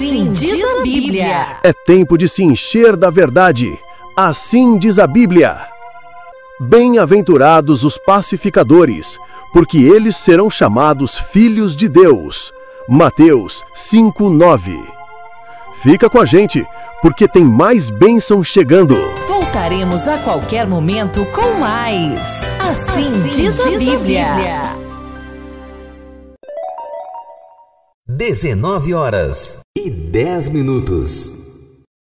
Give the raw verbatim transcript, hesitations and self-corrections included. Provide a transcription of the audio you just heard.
Assim diz a Bíblia. É tempo de se encher da verdade. Assim diz a Bíblia. Bem-aventurados os pacificadores, porque eles serão chamados filhos de Deus. Mateus cinco, nove. Fica com a gente, porque tem mais bênção chegando. Voltaremos a qualquer momento com mais. Assim, assim diz, a, diz Bíblia. a Bíblia. dezenove horas e dez minutos.